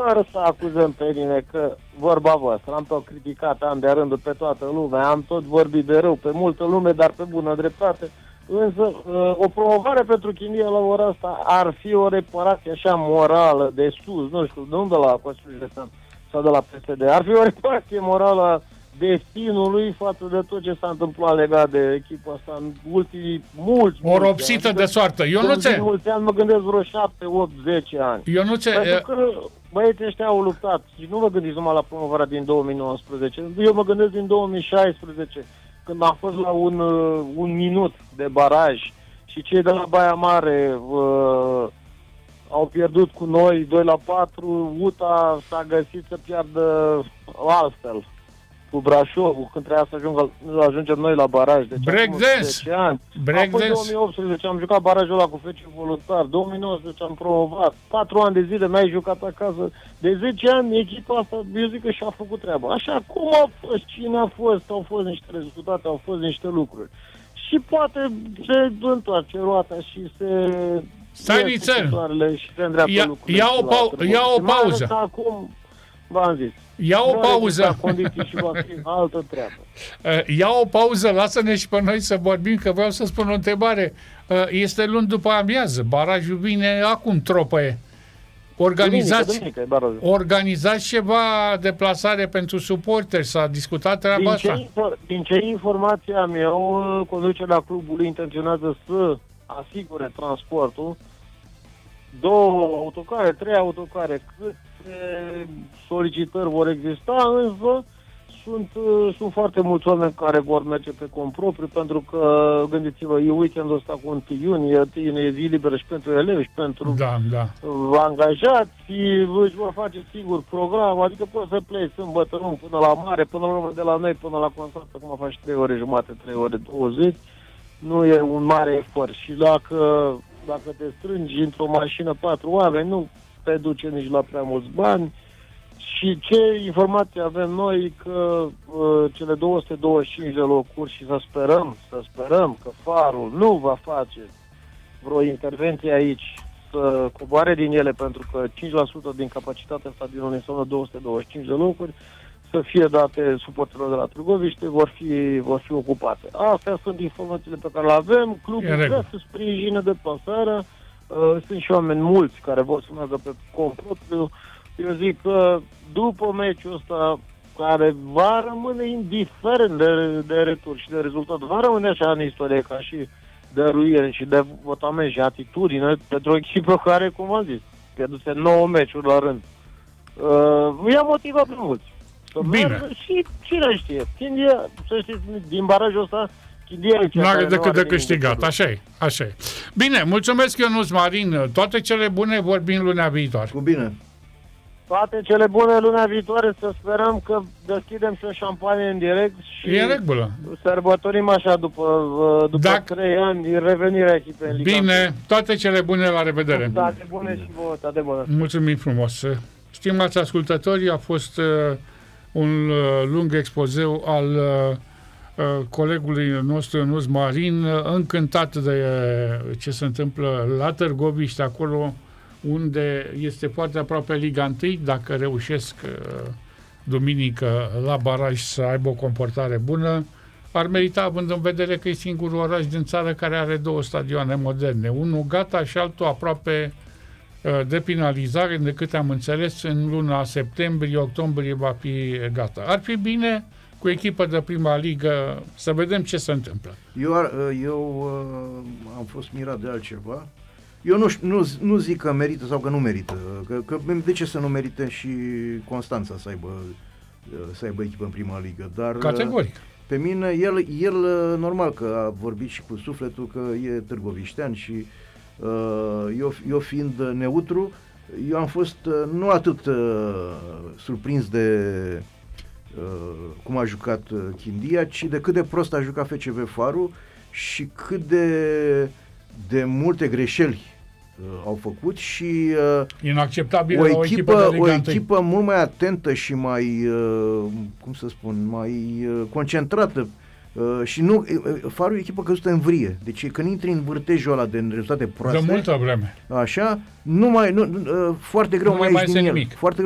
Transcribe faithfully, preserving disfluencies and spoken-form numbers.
fără să acuzăm pe mine că vorba voastră, am tot criticat an de rândul pe toată lumea, am tot vorbit de rău pe multă lume, dar pe bună dreptate, însă o promovare pentru Chindia la ora asta ar fi o reparație așa morală de sus, nu știu, nu de la Consiliul Județean sau de la P S D, ar fi o reparație morală destinului față de tot ce s-a întâmplat legat de echipa asta în ultimii mulți, o ropsită ani. De soartă. Ionuțe, mulți ani, mă gândesc vreo șapte, opt, zece ani. Ionuțe, Pentru că băieții ăștia au luptat și nu mă gândiți numai la promovarea din două mii nouăsprezece, eu mă gândesc din două mii șaisprezece, când am fost la un, un minut de baraj și cei de la Baia Mare uh, au pierdut cu noi doi la patru, U T A s-a găsit să piardă altfel cu Brașovul, când trebuia să ajungă, ajungem noi la baraj. Deci breakdance. Ani. Break Apoi două mii optsprezece am jucat barajul ăla cu F C Voluntar, două mii nouăsprezece am promovat, patru ani de zile n-ai jucat acasă, de zece ani echipa asta, eu zic că și-a făcut treaba. Așa, cum a fost, cine a fost, au fost niște rezultate, au fost niște lucruri. Și poate se întoarce roata și se... Stai nițel! Și se îndreaptă ia, lucrurile. Ia o, pau- ia o pauză. Acum, v-am zis. Ia o pauză. Condiții și va fi altă treabă. Ia o pauză, lasă-ne și pe noi să vorbim, că vreau să spun o întrebare. Este luni după amiază, barajul vine acum tropăie. Organizați, duminică, duminică, organizați ceva deplasare pentru suporteri, s-a discutat treaba din asta? Ce, din ce informații am eu, conducerea clubului intenționează să asigure transportul, două autocare, trei autocare, câte solicitări vor exista, însă sunt, sunt foarte mulți oameni care vor merge pe cont propriu, pentru că, gândiți-vă, e weekendul ăsta cu întâi iunie, întâi iunie e zi liberă și pentru elevi și pentru da, da. angajați, își vor face sigur program, adică poți să pleci sâmbătă luni până la mare, până la urmă de la noi până la Constanța, cum faci trei ore jumate, trei ore douăzeci, nu e un mare efort. Și dacă, dacă te strângi într-o mașină patru oameni, nu te duce nici la prea mulți bani. Și ce informații avem noi, că uh, cele două sute douăzeci și cinci de locuri, și să sperăm, să sperăm că Farul nu va face vreo intervenție aici, să coboare din ele, pentru că cinci la sută din capacitatea stadionului înseamnă două sute douăzeci și cinci de locuri, să fie date suporterilor de la Târgoviște, vor fi, vor fi ocupate. Astea sunt informațiile pe care le avem, clubul vrea să sprijine deplasarea, uh, sunt și oameni mulți care vor să meargă pe cont propriu. Eu zic că după meciul ăsta, care va rămâne indiferent de, de retur și de rezultat, va rămâne așa în istorie ca și dăruire și de votament și atitudine pentru o echipă care, cum am zis, pierduse nouă meciuri la rând. Uh, i-a motivat pe mulți. Bine. Și cine știe, Chindia, să știți, din barajul ăsta, nu are decât de câștigat, așa e, așa e. Bine, mulțumesc Ionuț Marin, toate cele bune, vorbim lunea viitoare. Cu bine. Toate cele bune lunea viitoare, să sperăm că deschidem și o șampanie în direct și e în regulă. Sărbătorim așa după, după Dacă... trei ani revenirea echipei în Liga. Bine, toate cele bune, la revedere. Toate bune și vouă, toate bune. Mulțumim frumos. Stimați ascultători, a fost uh, un uh, lung expozeu al uh, uh, colegului nostru Ionuț Marin, uh, încântat de uh, ce se întâmplă la Târgoviște, acolo unde este foarte aproape Liga unu, dacă reușesc uh, duminică la baraj să aibă o comportare bună, ar merita, având în vedere că e singurul oraș din țară care are două stadioane moderne, unul gata și altul aproape uh, de finalizare, de câte am înțeles, în luna septembrie-octombrie va fi gata. Ar fi bine cu echipă de prima ligă să vedem ce se întâmplă. Eu, eu uh, am fost mirat de altceva. Eu nu, nu, nu zic că merită sau că nu merită, că, că de ce să nu merite și Constanța să aibă, să aibă echipă în prima ligă, dar categoric. Pe mine, el, el normal că a vorbit și cu sufletul că e târgoviștean și eu, eu fiind neutru, eu am fost nu atât surprins de cum a jucat Chindia, ci de cât de prost a jucat F C V Farul și cât de de multe greșeli uh, au făcut și uh, inacceptabil o echipă, o echipă, o echipă mult mai atentă și mai uh, cum să spun, mai uh, concentrată uh, și nu, uh, Farul e o echipă căzută în vrie. Deci când intri în vârtejul ăla de rezultate proaste, de multă vreme. Așa, nu mai nu, uh, foarte greu nu mai mai ieși din el. nimic. Foarte